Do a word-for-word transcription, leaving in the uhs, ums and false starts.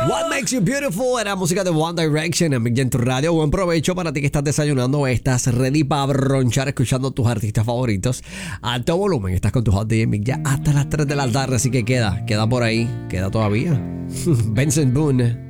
What Makes You Beautiful era música de One Direction en Big Gen tu radio. Buen provecho para ti que estás desayunando. Estás ready para bronchar escuchando tus artistas favoritos a todo volumen. Estás con tu Hot Day en Big Gen hasta las tres de la tarde. Así que queda, queda por ahí, queda todavía. Benson Boone.